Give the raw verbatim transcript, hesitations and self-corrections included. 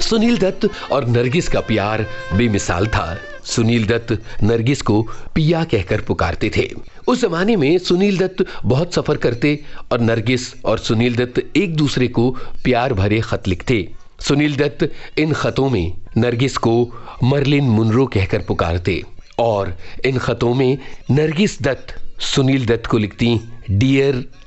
सुनील दत्त और नरगिस का प्यार बेमिसाल था। सुनील दत्त नरगिस को पिया कहकर पुकारते थे। उस जमाने में सुनील दत्त बहुत सफर करते और नरगिस और सुनील दत्त एक दूसरे को प्यार भरे खत लिखते। सुनील दत्त इन खतों में नरगिस को मर्लिन मुनरो कहकर पुकारते और इन खतों में नरगिस दत्त सुनील दत्त को लिखती, डियर